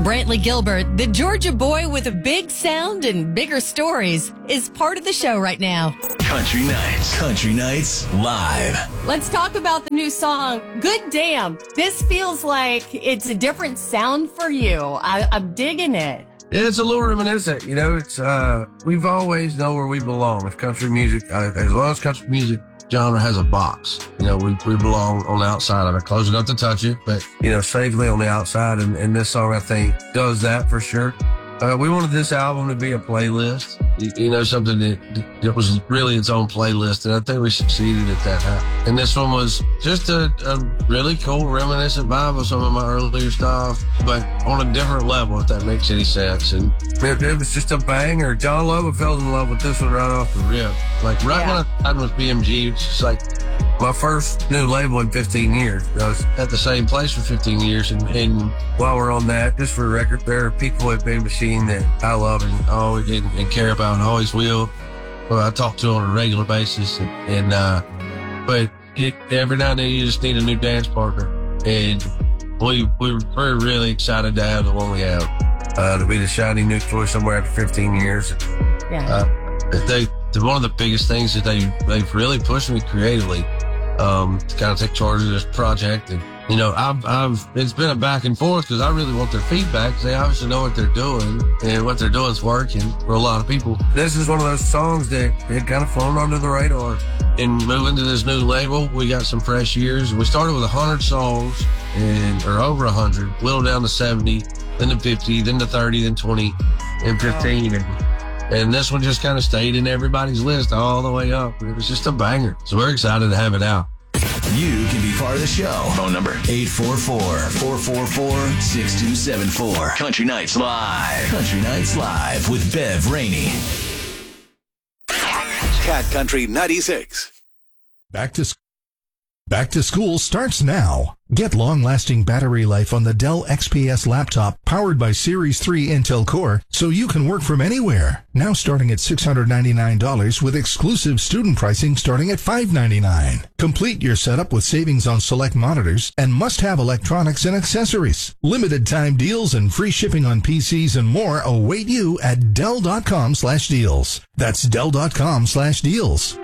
Brantley Gilbert, the Georgia boy with a big sound and bigger stories, is part of the show right now. Country Nights Live. Let's talk about the new song, Good Damn. This feels like it's a different sound for you. I'm digging it. It's a little reminiscent, you know. It's we've always known where we belong. If country music, as long as country music genre has a box, you know, we belong on the outside of it. Close enough to touch it, but you know, safely on the outside. And this song, I think, does that for sure. We wanted this album to be a playlist, you know, something that was really its own playlist, and I think we succeeded at that. And this one was just a really cool, reminiscent vibe of some of my earlier stuff, but on a different level, if that makes any sense. And it was just a banger. John Loba fell in love with this one right off the rip. Like, when I started with BMG, it's just like my first new label in 15 years. I was at the same place for 15 years, and while we're on that, just for the record, there are people at Big Machine that I love and always and care about and always will. Well, I talk to on a regular basis, but every now and then you just need a new dance partner, and we're really excited to have the one we have. To be the shiny new toy somewhere after 15 years. Yeah. One of the biggest things that they've really pushed me creatively to kind of take charge of this project. And you know, it's been a back and forth because I really want their feedback. They obviously know what they're doing, and what they're doing is working for a lot of people. This is one of those songs that had kind of flown under the radar. And moving to this new label, we got some fresh years. We started with 100 songs, or over 100, whittled down to 70, then to 50, then to 30, then 20, and 15. And this one just kind of stayed in everybody's list all the way up. It was just a banger. So we're excited to have it out. You can be part of the show. Phone number 844-444-6274. Country Nights Live. Country Nights Live with Bev Rainey. Cat Country 96. Back to school starts now. Get long-lasting battery life on the Dell XPS laptop powered by Series 3 Intel Core so you can work from anywhere. Now starting at $699 with exclusive student pricing starting at $599. Complete your setup with savings on select monitors and must-have electronics and accessories. Limited time deals and free shipping on PCs and more await you at Dell.com/deals. That's Dell.com/deals.